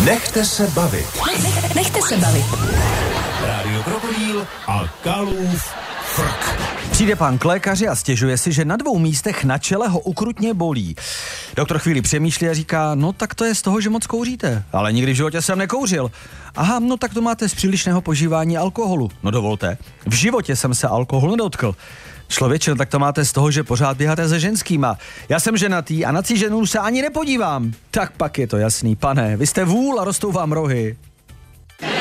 Nechte se bavit. Nechte se bavit. Rádio Krokodýl a Kalův frk. Přijde pán k lékaři a stěžuje si, že na 2 místech na čele ho ukrutně bolí. Doktor chvíli přemýšlí a říká, no tak to je z toho, že moc kouříte. Ale nikdy v životě jsem nekouřil. Aha, no tak to máte z přílišného požívání alkoholu. No dovolte, v životě jsem se alkoholu nedotkl. Člověče, tak to máte z toho, že pořád běháte se ženskýma. Já jsem ženatý a na cí ženu se ani nepodívám. Tak pak je to jasný, pane, vy jste vůl a rostou vám rohy.